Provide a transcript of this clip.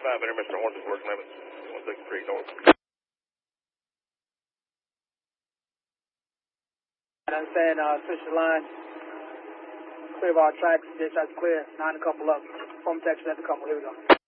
5 Mr. Orange is working limits. 163 north. I understand, switch the line. Clear of our tracks, dispatch clear. 9 a couple up. Form protection at the couple. Here we go.